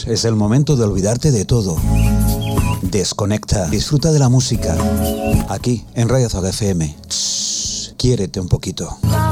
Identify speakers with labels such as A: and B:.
A: Es el momento de olvidarte de todo. Desconecta, disfruta de la música. Aquí, en Radio Zaga FM. Quiérete un poquito.